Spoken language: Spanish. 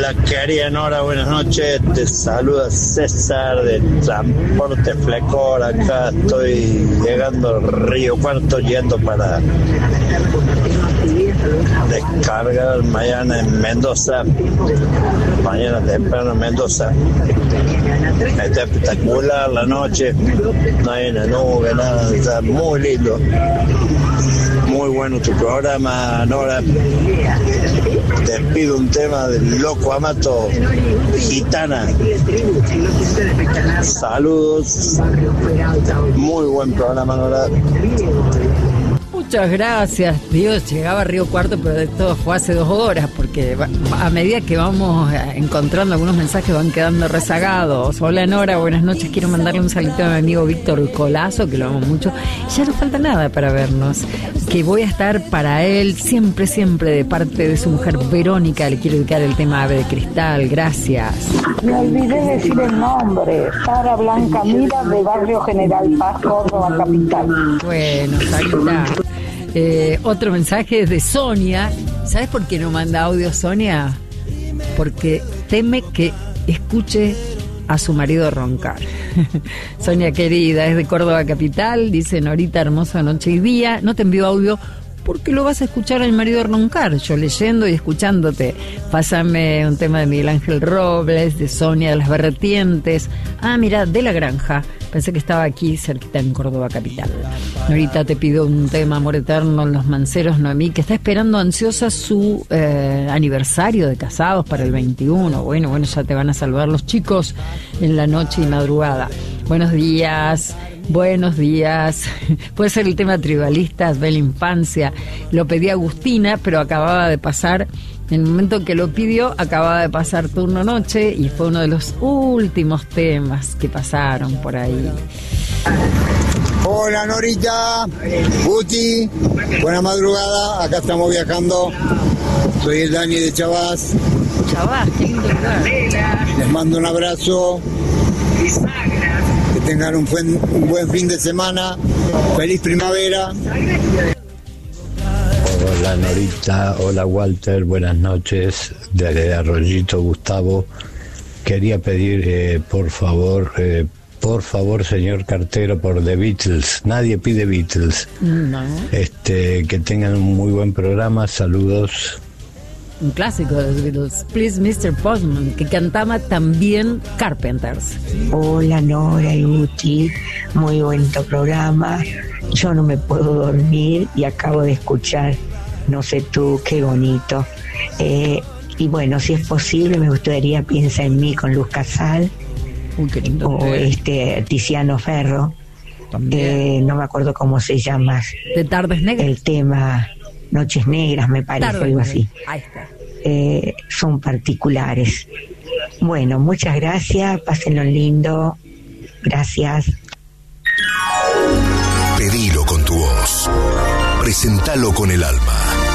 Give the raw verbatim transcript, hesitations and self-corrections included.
Hola, querida Nora, buenas noches. Te saluda César de Transporte Flecor. Acá estoy llegando al Río Cuarto, yendo para descargar mañana en Mendoza. Mañana temprano en Mendoza. Está espectacular la noche. No hay una nube, nada. Está muy lindo. Muy bueno tu programa, Nora. Te pido un tema del Loco Amato, Gitana. Saludos. Muy buen programa, Nora. Muchas gracias. Dios, llegaba a Río Cuarto, pero de todo fue hace dos horas, porque a medida que vamos encontrando algunos mensajes van quedando rezagados. Hola Nora, buenas noches. Quiero mandarle un saludo a mi amigo Víctor Colazo, que lo amo mucho. Ya no falta nada para vernos, que voy a estar para él siempre, siempre de parte de su mujer Verónica. Le quiero dedicar el tema Ave de Cristal. Gracias. Me olvidé decir el nombre. Sara Blanca Mira, de Barrio General Paz, Córdoba Capital. Bueno, Sarita. Eh, otro mensaje es de Sonia. ¿Sabes por qué no manda audio Sonia? Porque teme que escuche a su marido roncar. Sonia querida, es de Córdoba Capital. Dice: Norita, hermosa noche y día. No te envío audio porque lo vas a escuchar al marido roncar. Yo leyendo y escuchándote. Pásame un tema de Miguel Ángel Robles, de Sonia de las Vertientes. Ah, mira, de La Granja. Pensé que estaba aquí cerquita en Córdoba Capital. Ahorita te pido un tema, Amor Eterno, Los Manceros, Noemí, que está esperando ansiosa su eh, aniversario de casados para el veintiuno. Bueno, bueno, ya te van a saludar los chicos en la noche y madrugada. Buenos días, buenos días. Puede ser el tema Tribalistas, Bella Infancia. Lo pedí a Agustina, pero acababa de pasar... En el momento que lo pidió, acababa de pasar turno noche y fue uno de los últimos temas que pasaron por ahí. Hola Norita, Guti, buena madrugada, acá estamos viajando. Soy el Dani de Chavás. Chavás, qué lindo lugar. Les mando un abrazo. Que tengan un buen, un buen fin de semana. Feliz primavera. Hola Norita, hola Walter, buenas noches. De Arroyito, Gustavo. Quería pedir, eh, por favor, eh, por favor, señor cartero, por The Beatles. Nadie pide Beatles. No. Este, que tengan un muy buen programa. Saludos. Un clásico de los Beatles. Please, mister Postman, que cantaba también Carpenters. Hola Nora y Guti, muy buen tu programa. Yo no me puedo dormir y acabo de escuchar, no sé tú, qué bonito. Eh, y bueno, si es posible, me gustaría Piensa en mí con Luz Casal. Uy, qué lindo. O este Tiziano Ferro. Eh, no me acuerdo cómo se llama. De Tardes Negras. El tema Noches Negras, me parece, Tardes algo así. Ahí está. Eh, son particulares. Bueno, muchas gracias, pásenlo lindo. Gracias. Pedilo con tu voz. Presentalo con el alma.